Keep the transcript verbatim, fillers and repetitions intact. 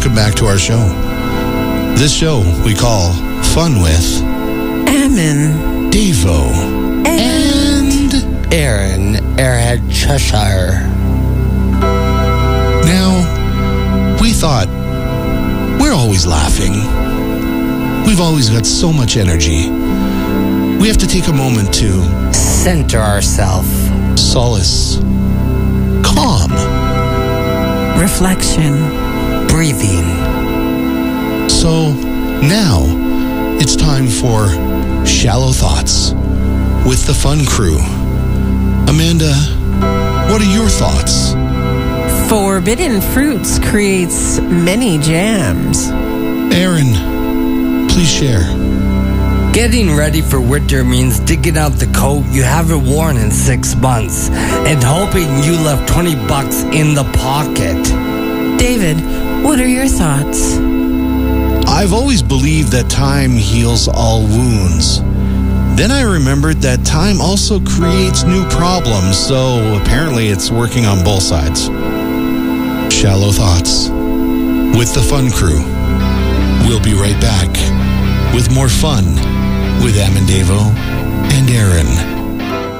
welcome back to our show. This show we call Fun with Ammon, Davo, and, and Aaron, Airhead Cheshire. Now, we thought, we're always laughing. We've always got so much energy. We have to take a moment to center ourselves, solace, calm, reflection, breathing. So now it's time for Shallow Thoughts with the Fun Crew. Amanda, what are your thoughts? Forbidden fruits creates many jams. Aaron, please share. Getting ready for winter means digging out the coat you haven't worn in six months and hoping you left twenty bucks in the pocket. David, what are your thoughts? I've always believed that time heals all wounds. Then I remembered that time also creates new problems, so apparently it's working on both sides. Shallow Thoughts with the Fun Crew. We'll be right back with more fun with Ammon, Davo, and Aaron.